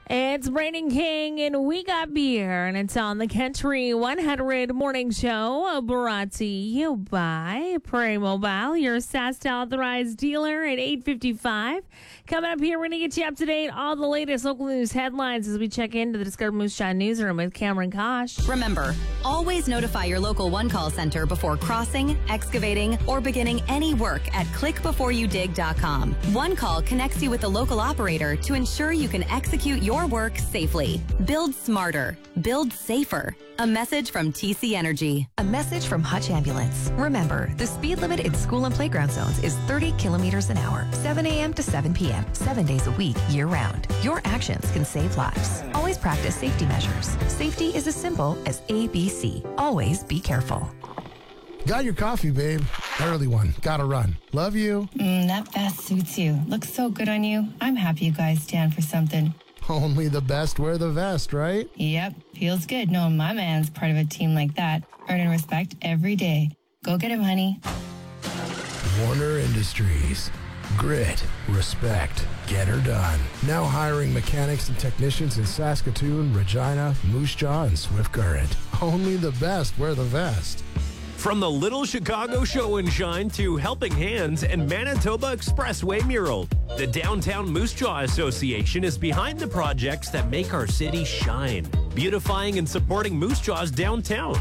It's Brandon King, and we got beer, and it's on the Country 100 Morning Show, brought to you by Prairie Mobile, your SAST authorized dealer at 8:55. Coming up here, we're going to get you up to date, all the latest local news headlines as we check into the Discover Moose Jaw newsroom with Cameron Kosh. Remember, always notify your local one-call center before crossing, excavating, or beginning any work at clickbeforeyoudig.com. One call connects you with the local operator to ensure you can execute your work safely. Build smarter. Build safer. A message from TC Energy. A message from Hutch Ambulance. Remember, the speed limit in school and playground zones is 30 kilometers an hour, 7 a.m. to 7 p.m., 7 days a week, year-round. Your actions can save lives. Always practice safety measures. Safety is as simple as ABC. Always be careful. Got your coffee, babe. Early one. Gotta run. Love you. That vest suits you. Looks so good on you. I'm happy you guys stand for something. Only the best wear the vest, right? Yep. Feels good knowing my man's part of a team like that. Earning respect every day. Go get him, honey. Warner Industries. Grit, respect, get her done. Now hiring mechanics and technicians in Saskatoon, Regina, Moose Jaw, and Swift Current. Only the best wear the vest. From the Little Chicago Show and Shine to Helping Hands and Manitoba Expressway Mural, the Downtown Moose Jaw Association is behind the projects that make our city shine, beautifying and supporting Moose Jaw's downtown.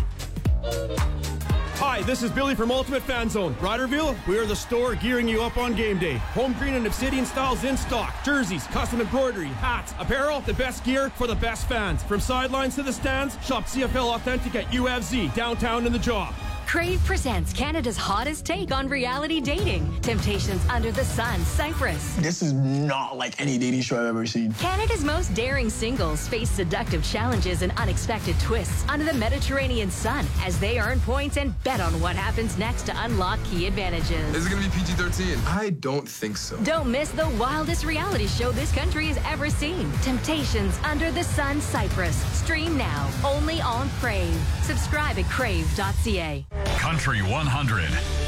Hi, this is Billy from Ultimate Fan Zone. Riderville, we are the store gearing you up on game day. Home green and obsidian styles in stock. Jerseys, custom embroidery, hats, apparel, the best gear for the best fans. From sidelines to the stands, shop CFL Authentic at UFZ, downtown in the Jaw. Crave presents Canada's hottest take on reality dating. Temptations Under the Sun, Cyprus. This is not like any dating show I've ever seen. Canada's most daring singles face seductive challenges and unexpected twists under the Mediterranean sun as they earn points and bet on what happens next to unlock key advantages. Is it going to be PG-13? I don't think so. Don't miss the wildest reality show this country has ever seen. Temptations Under the Sun, Cyprus. Stream now, only on Crave. Subscribe at crave.ca. Country 100.